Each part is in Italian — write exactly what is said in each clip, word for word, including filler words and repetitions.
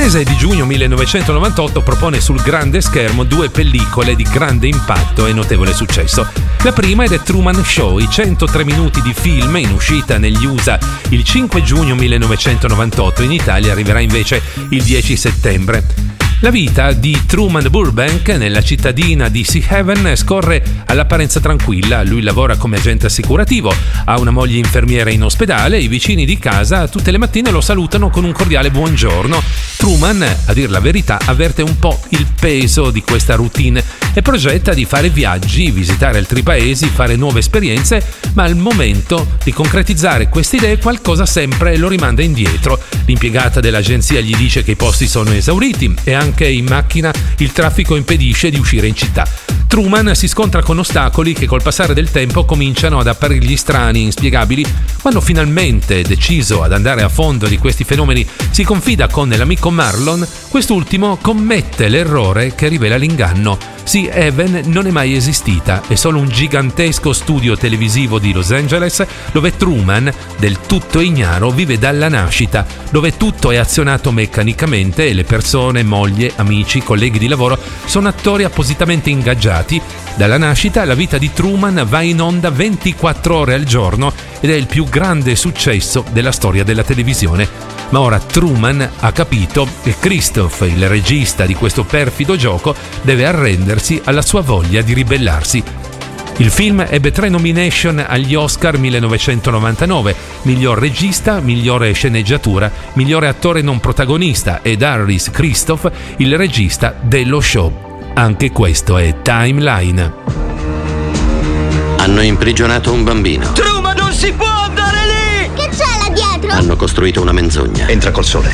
mese di giugno millenovecentonovantotto propone sul grande schermo due pellicole di grande impatto e notevole successo. La prima è The Truman Show, i centotré minuti di film in uscita negli U S A il cinque giugno millenovecentonovantotto, in Italia arriverà invece il dieci settembre. La vita di Truman Burbank nella cittadina di Sea Haven scorre all'apparenza tranquilla. Lui lavora come agente assicurativo, ha una moglie infermiera in ospedale, i vicini di casa tutte le mattine lo salutano con un cordiale buongiorno. Truman, a dir la verità, avverte un po' il peso di questa routine e progetta di fare viaggi, visitare altri paesi, fare nuove esperienze, ma al momento di concretizzare queste idee qualcosa sempre lo rimanda indietro. L'impiegata dell'agenzia gli dice che i posti sono esauriti e anche che in macchina il traffico impedisce di uscire in città. Truman si scontra con ostacoli che col passare del tempo cominciano ad apparirgli strani e inspiegabili. Quando finalmente deciso ad andare a fondo di questi fenomeni si confida con l'amico Marlon, quest'ultimo commette l'errore che rivela l'inganno. Sea Haven non è mai esistita, è solo un gigantesco studio televisivo di Los Angeles dove Truman, del tutto ignaro, vive dalla nascita, dove tutto è azionato meccanicamente e le persone, moglie, amici, colleghi di lavoro sono attori appositamente ingaggiati. Dalla nascita la vita di Truman va in onda ventiquattro ore al giorno ed è il più grande successo della storia della televisione. Ma ora Truman ha capito che Christoph, il regista di questo perfido gioco, deve arrendersi alla sua voglia di ribellarsi. Il film ebbe tre nomination agli Oscar millenovecentonovantanove: miglior regista, migliore sceneggiatura, migliore attore non protagonista ed Harris Christoph, il regista dello show. Anche questo è Timeline. Hanno imprigionato un bambino. Truman, non si può andare lì! Che c'è là dietro? Hanno costruito una menzogna. Entra col sole.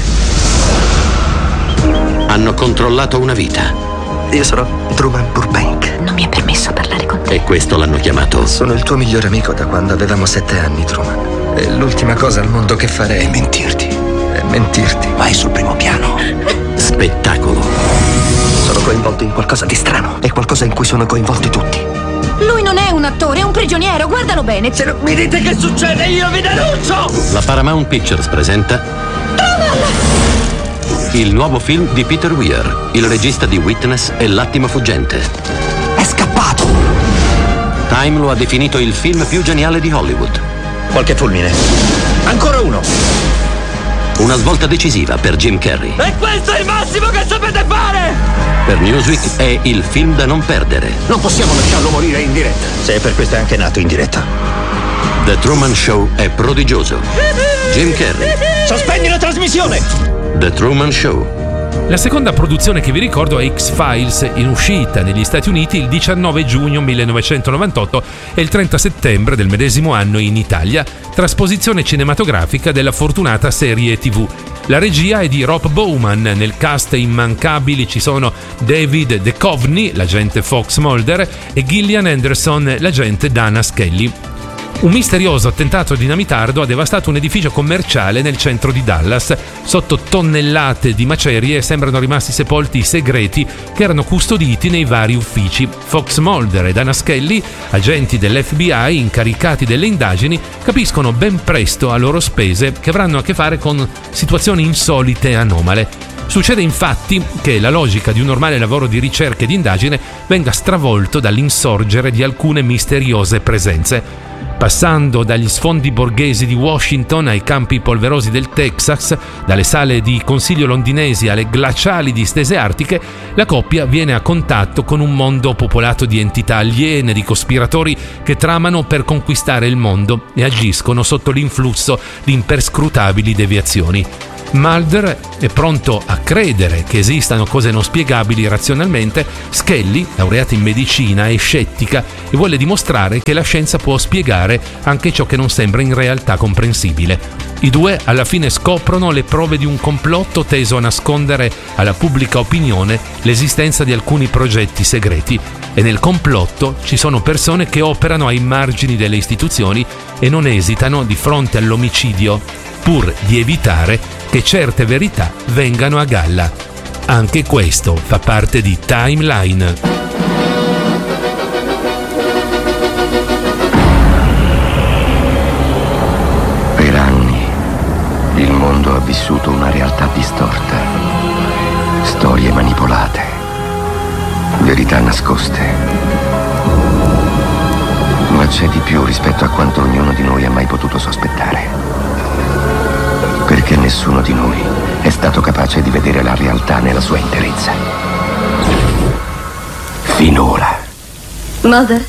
Hanno controllato una vita. Io sono Truman Burbank. Non mi è permesso parlare con te. E questo l'hanno chiamato. Sono il tuo migliore amico da quando avevamo sette anni, Truman. E l'ultima cosa al mondo che farei è mentirti. È mentirti. Vai sul primo piano. Spettacolo. Sono coinvolto in qualcosa di strano. È qualcosa in cui sono coinvolti tutti. Lui non è un attore, è un prigioniero, guardalo bene. Se non mi dite che succede, io vi denuncio! La Paramount Pictures presenta il nuovo film di Peter Weir, il regista di Witness e L'attimo fuggente. È scappato! Time lo ha definito il film più geniale di Hollywood. Qualche fulmine. Ancora uno! Una svolta decisiva per Jim Carrey. E questo è il massimo che sapete fare! Per Newsweek è il film da non perdere. Non possiamo lasciarlo morire in diretta. Se per questo è anche nato in diretta. The Truman Show è prodigioso. Jim Carrey. Sospendi la trasmissione! The Truman Show. La seconda produzione che vi ricordo è X-Files, in uscita negli Stati Uniti il diciannove giugno millenovecentonovantotto e il trenta settembre del medesimo anno in Italia, trasposizione cinematografica della fortunata serie tivù. La regia è di Rob Bowman, nel cast immancabili ci sono David Duchovny, l'agente Fox Mulder, e Gillian Anderson, l'agente Dana Scully. Un misterioso attentato dinamitardo ha devastato un edificio commerciale nel centro di Dallas. Sotto tonnellate di macerie sembrano rimasti sepolti i segreti che erano custoditi nei vari uffici. Fox Mulder e Dana Scully, agenti dell'F B I incaricati delle indagini, capiscono ben presto a loro spese che avranno a che fare con situazioni insolite e anomale. Succede infatti che la logica di un normale lavoro di ricerca e di indagine venga stravolto dall'insorgere di alcune misteriose presenze. Passando dagli sfondi borghesi di Washington ai campi polverosi del Texas, dalle sale di consiglio londinesi alle glaciali distese artiche, la coppia viene a contatto con un mondo popolato di entità aliene, di cospiratori che tramano per conquistare il mondo e agiscono sotto l'influsso di imperscrutabili deviazioni. Mulder è pronto a credere che esistano cose non spiegabili razionalmente. Scully, laureata in medicina, è scettica e vuole dimostrare che la scienza può spiegare anche ciò che non sembra in realtà comprensibile. I due alla fine scoprono le prove di un complotto teso a nascondere alla pubblica opinione l'esistenza di alcuni progetti segreti, e nel complotto ci sono persone che operano ai margini delle istituzioni e non esitano di fronte all'omicidio, pur di evitare che certe verità vengano a galla. Anche questo fa parte di Timeline. Per anni il mondo ha vissuto una realtà distorta. Storie manipolate, verità nascoste. Ma c'è di più rispetto a quanto ognuno di noi ha mai potuto sospettare. Perché nessuno di noi è stato capace di vedere la realtà nella sua interezza. Finora. Mother?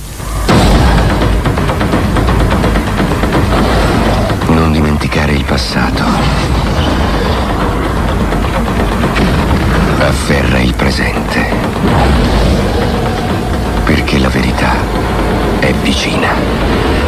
Non dimenticare il passato. Afferra il presente. Perché la verità è vicina.